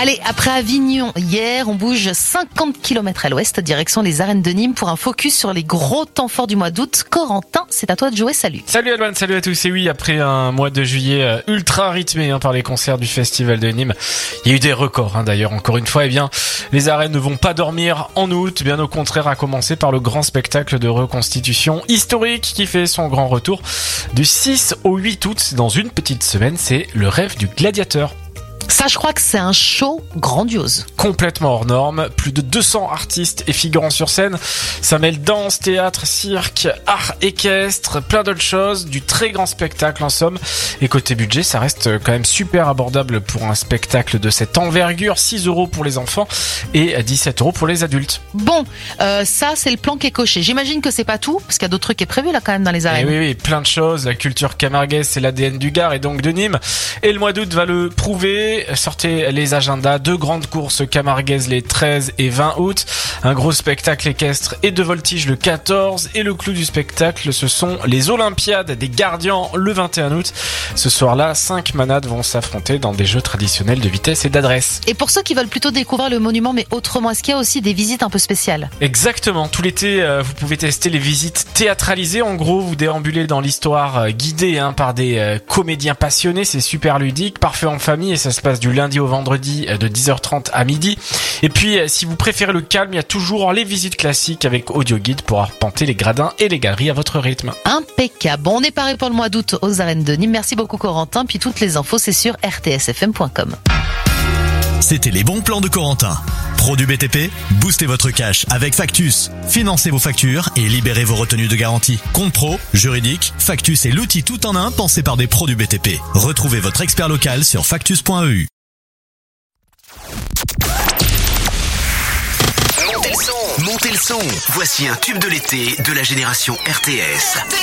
Allez, après Avignon hier, on bouge 50 km à l'ouest, direction les arènes de Nîmes pour un focus sur les gros temps forts du mois d'août. Corentin, c'est à toi de jouer, salut. Salut Alban, salut à tous. Et oui, après un mois de juillet ultra rythmé par les concerts du Festival de Nîmes, il y a eu des records d'ailleurs. Encore une fois, les arènes ne vont pas dormir en août, bien au contraire, à commencer par le grand spectacle de reconstitution historique qui fait son grand retour du 6 au 8 août. Dans une petite semaine, c'est le rêve du gladiateur. Ça, je crois que c'est un show grandiose. Complètement hors norme, plus de 200 artistes et figurants sur scène. Ça mêle danse, théâtre, cirque, art équestre, plein d'autres choses, du très grand spectacle en somme. Et côté budget, ça reste quand même super abordable pour un spectacle de cette envergure, 6 € pour les enfants et 17 € pour les adultes. Bon, ça c'est le plan qui est coché. J'imagine que c'est pas tout, parce qu'il y a d'autres trucs qui est prévu là quand même dans les arènes. Et oui, plein de choses. La culture camarguaise, c'est l'ADN du Gard et donc de Nîmes. Et le mois d'août va le prouver. Sortez les agendas, 2 grandes courses camarguaises les 13 et 20 août, un gros spectacle équestre et de voltige le 14, et le clou du spectacle, ce sont les Olympiades des Gardians le 21 août. Ce soir-là, 5 manades vont s'affronter dans des jeux traditionnels de vitesse et d'adresse. Et pour ceux qui veulent plutôt découvrir le monument mais autrement, est-ce qu'il y a aussi des visites un peu spéciales ? Exactement, tout l'été vous pouvez tester les visites théâtralisées. En gros, vous déambulez dans l'histoire guidée par des comédiens passionnés, c'est super ludique, parfait en famille, et ça se passe du lundi au vendredi de 10h30 à midi. Et puis si vous préférez le calme, il y a toujours les visites classiques avec audio guide pour arpenter les gradins et les galeries à votre rythme. Impeccable. Bon, on est paré pour le mois d'août aux arènes de Nîmes. Merci beaucoup Corentin, puis toutes les infos c'est sur rtsfm.com. C'était les bons plans de Corentin. Pro du BTP, boostez votre cash avec Factus. Financez vos factures et libérez vos retenues de garantie. Compte pro, juridique, Factus est l'outil tout en un pensé par des pros du BTP. Retrouvez votre expert local sur factus.eu. Montez le son. Voici un tube de l'été de la génération RTS.